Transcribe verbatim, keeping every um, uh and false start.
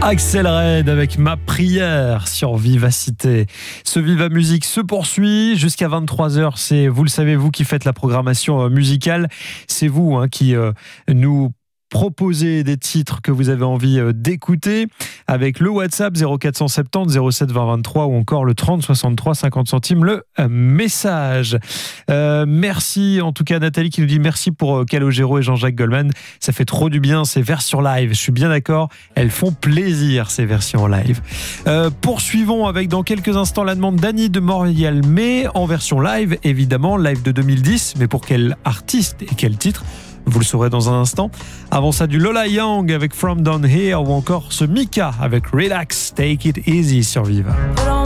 Axel Red avec Ma prière sur Vivacité. Ce Viva Musique se poursuit jusqu'à vingt-trois heures. C'est, vous le savez, vous qui faites la programmation musicale. C'est vous hein, qui euh, nous proposez des titres que vous avez envie d'écouter avec le WhatsApp zéro quatre cent soixante-dix zéro sept vingt vingt-trois ou encore le trente soixante-trois cinquante centimes le message. Euh, merci en tout cas Nathalie qui nous dit merci pour Calogero et Jean-Jacques Goldman. Ça fait trop du bien ces versions live. Je suis bien d'accord. Elles font plaisir ces versions live. Euh, poursuivons avec dans quelques instants la demande d'Annie de Montréal mais en version live évidemment live de deux mille dix. Mais pour quel artiste et quel titre? Vous le saurez dans un instant. Avant ça, du Lola Young avec From Down Here ou encore ce Mika avec Relax, Take It Easy sur Viva.